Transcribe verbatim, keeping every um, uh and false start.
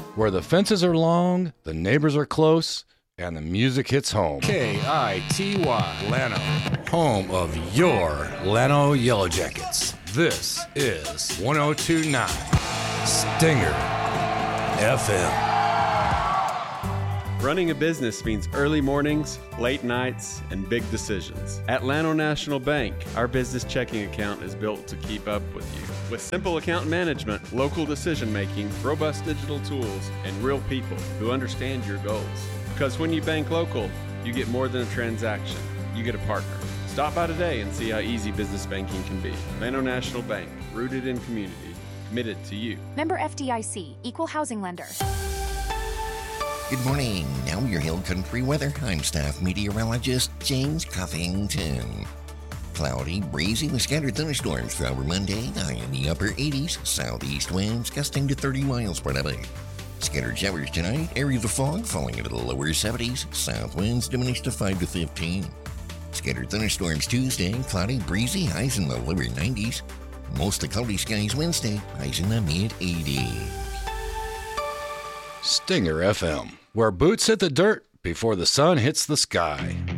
where the fences are long, the neighbors are close, and the music hits home. K I T Y, Llano, home of your Llano Yellow Jackets. This is one oh two point nine Stinger F M. Running a business means early mornings, late nights, and big decisions. At Llano National Bank, our business checking account is built to keep up with you. With simple account management, local decision-making, robust digital tools, and real people who understand your goals. Because when you bank local, you get more than a transaction. You get a partner. Stop by today and see how easy business banking can be. Llano National Bank, rooted in community, committed to you. Member F D I C, Equal Housing Lender. Good morning. Now your Hill Country weather. I'm staff meteorologist James Cuffington. Cloudy, breezy with scattered thunderstorms for our Monday. High in the upper eighties. Southeast winds gusting to thirty miles per hour. Scattered showers tonight. Areas of fog falling into the lower seventies. South winds diminish to five to fifteen. Scattered thunderstorms Tuesday. Cloudy, breezy. Highs in the lower nineties. Mostly cloudy skies Wednesday. Highs in the mid eighties. Stinger F M, where boots hit the dirt before the sun hits the sky.